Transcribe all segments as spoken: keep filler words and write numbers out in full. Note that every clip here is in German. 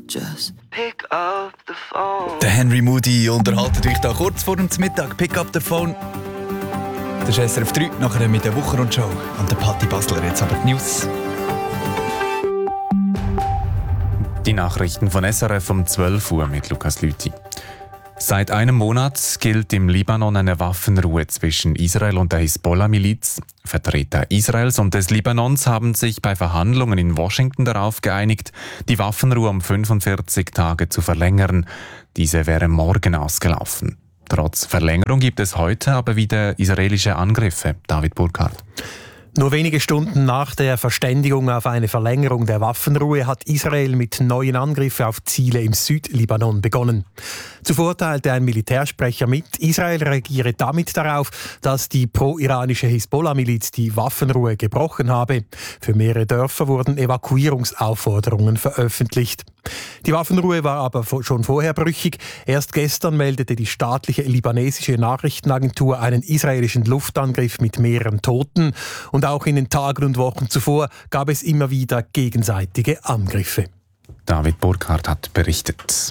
just pick up the phone. Der Henry Moody unterhaltet euch da kurz vor dem Mittag. Pick up the phone. Das ist S R F drei, nachher mit der Wochenrundschau. Und der Patti Basler, jetzt aber die News. Die Nachrichten von S R F um zwölf Uhr mit Lukas Lüthi. Seit einem Monat gilt im Libanon eine Waffenruhe zwischen Israel und der Hisbollah-Miliz. Vertreter Israels und des Libanons haben sich bei Verhandlungen in Washington darauf geeinigt, die Waffenruhe um fünfundvierzig Tage zu verlängern. Diese wäre morgen ausgelaufen. Trotz Verlängerung gibt es heute aber wieder israelische Angriffe. David Burkhardt. Nur wenige Stunden nach der Verständigung auf eine Verlängerung der Waffenruhe hat Israel mit neuen Angriffen auf Ziele im Südlibanon begonnen. Zuvor teilte ein Militärsprecher mit, Israel reagiere damit darauf, dass die pro-iranische Hisbollah-Miliz die Waffenruhe gebrochen habe. Für mehrere Dörfer wurden Evakuierungsaufforderungen veröffentlicht. Die Waffenruhe war aber schon vorher brüchig. Erst gestern meldete die staatliche libanesische Nachrichtenagentur einen israelischen Luftangriff mit mehreren Toten. Und auch in den Tagen und Wochen zuvor gab es immer wieder gegenseitige Angriffe. David Burkhardt hat berichtet.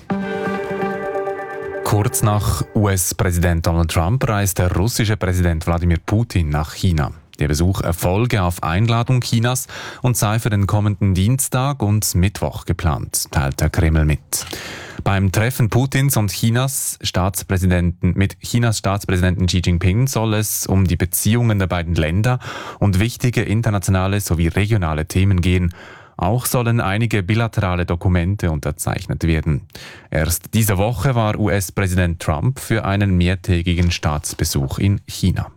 Kurz nach U S-Präsident Donald Trump reist der russische Präsident Wladimir Putin nach China. Der Besuch erfolge auf Einladung Chinas und sei für den kommenden Dienstag und Mittwoch geplant, teilt der Kreml mit. Beim Treffen Putins und Chinas Staatspräsidenten mit Chinas Staatspräsidenten Xi Jinping soll es um die Beziehungen der beiden Länder und wichtige internationale sowie regionale Themen gehen. Auch sollen einige bilaterale Dokumente unterzeichnet werden. Erst diese Woche war U S-Präsident Trump für einen mehrtägigen Staatsbesuch in China.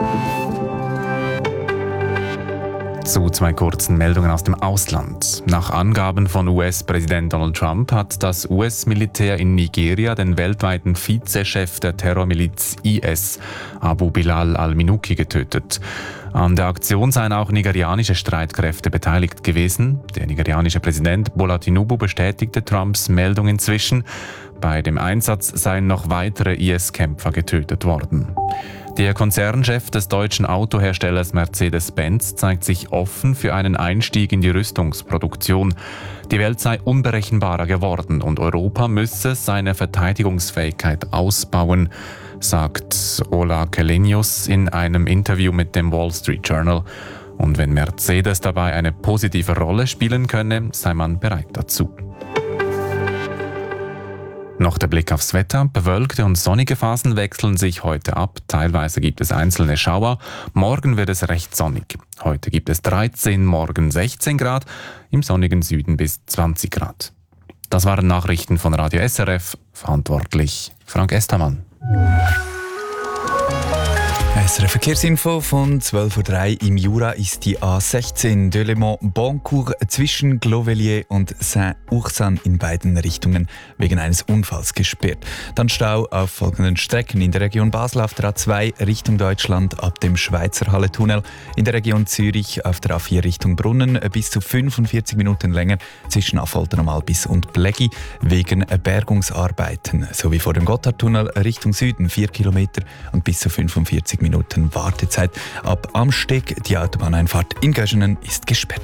Zu zwei kurzen Meldungen aus dem Ausland. Nach Angaben von U S-Präsident Donald Trump hat das U S-Militär in Nigeria den weltweiten Vizechef der Terrormiliz I S, Abu Bilal al-Minuki, getötet. An der Aktion seien auch nigerianische Streitkräfte beteiligt gewesen. Der nigerianische Präsident Bola Tinubu bestätigte Trumps Meldung inzwischen. Bei dem Einsatz seien noch weitere I S-Kämpfer getötet worden. Der Konzernchef des deutschen Autoherstellers Mercedes-Benz zeigt sich offen für einen Einstieg in die Rüstungsproduktion. Die Welt sei unberechenbarer geworden und Europa müsse seine Verteidigungsfähigkeit ausbauen, sagt Ola Källenius in einem Interview mit dem Wall Street Journal. Und wenn Mercedes dabei eine positive Rolle spielen könne, sei man bereit dazu. Noch der Blick aufs Wetter. Bewölkte und sonnige Phasen wechseln sich heute ab. Teilweise gibt es einzelne Schauer. Morgen wird es recht sonnig. Heute gibt es dreizehn, morgen sechzehn Grad, im sonnigen Süden bis zwanzig Grad. Das waren Nachrichten von Radio S R F. Verantwortlich Frank Estermann. S R F-Verkehrsinfo von zwölf Uhr drei. Im Jura ist die A sechzehn Delémont-Boncourt zwischen Clovelier und Saint-Oursin in beiden Richtungen wegen eines Unfalls gesperrt. Dann Stau auf folgenden Strecken: in der Region Basel auf der A zwei Richtung Deutschland ab dem Schweizer Halle-Tunnel, in der Region Zürich auf der A vier Richtung Brunnen bis zu fünfundvierzig Minuten länger zwischen Affolter am Albis und Bleggi wegen Bergungsarbeiten, sowie vor dem Gotthardtunnel Richtung Süden vier Kilometer und bis zu fünfundvierzig Minuten Wartezeit. Ab Amsteg, die Autobahneinfahrt in Göschenen ist gesperrt.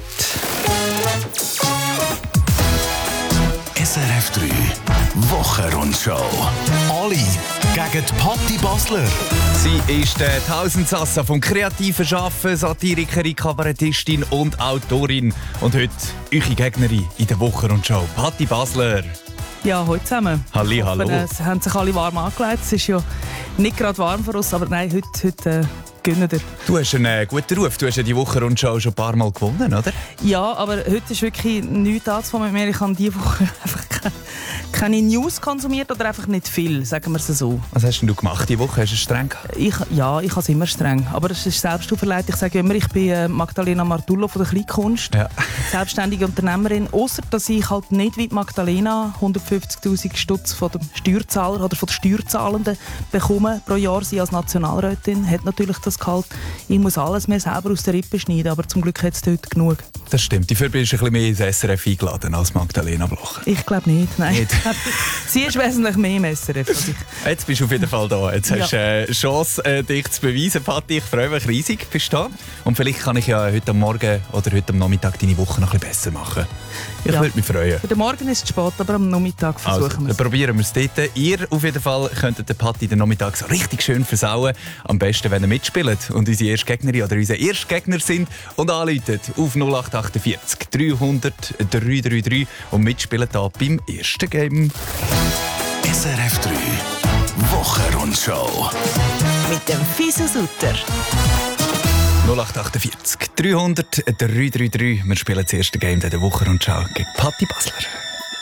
S R F drei Wochenrundschau. Alle gegen die Patti Basler. Sie ist der Tausendsassa vom kreativen Schaffen, Satirikerin, Kabarettistin und Autorin. Und heute eure Gegnerin in der Wochenrundschau, Patti Basler. Ja, heute zusammen. Halli, hallo. Hoffe, es haben sich alle warm angelegt. Es ist ja nicht gerade warm für uns, aber nein, heute, heute äh, gönnen wir. Du hast einen äh, guten Ruf. Du hast ja die Wochenrundschau schon ein paar Mal gewonnen, oder? Ja, aber heute ist wirklich nichts anzufangen mit mir. Ich habe diese Woche einfach keine, keine News konsumiert oder einfach nicht viel, sagen wir es so. Was hast denn du gemacht diese Woche? Hast du es streng gehabt? Ich, ja, ich habe es immer streng. Aber es ist selbst auferlegt. Ich sage immer, ich bin äh, Magdalena Martullo von der Kleinkunst. Ja. Selbstständige Unternehmerin. Ausser dass ich halt nicht wie Magdalena hundertfünfzigtausend Stutz von dem Steuerzahler oder von den Steuerzahlenden bekomme pro Jahr. Sie als Nationalrätin hat natürlich das Gehalt. Ich muss alles mir selber aus der Rippe schneiden, aber zum Glück hat es heute genug. Das stimmt. Dafür bist du ein bisschen mehr ins S R F eingeladen als Magdalena Blocher. Ich glaube nicht, nein. Nein. nicht. Sie ist wesentlich mehr im S R F als ich. Jetzt bist du auf jeden Fall da. Jetzt hast du eine äh, Chance, äh, dich zu beweisen, Patti. Ich freue mich riesig, bist du da. Und vielleicht kann ich ja heute am Morgen oder heute am Nachmittag deine Woche noch ein bisschen besser machen. Ich ja. würde mich freuen. Für den Morgen ist es spät, aber am Nachmittag versuchen also, wir es. Dann probieren wir es dort. Ihr auf jeden Fall könntet den Patti den Nachmittag so richtig schön versauen. Am besten, wenn ihr mitspielt und unsere erste Gegnerin oder unser erster Gegner sind und anruft auf null acht achtundvierzig dreihundert dreihundertdreiunddreißig und mitspielen da beim ersten Game. S R F drei Wochenrundschau mit dem Fisu Sutter. null acht achtundvierzig dreihundert dreihundertdreiunddreißig. Wir spielen das erste Game der Wochenrundschau gegen Patti Basler.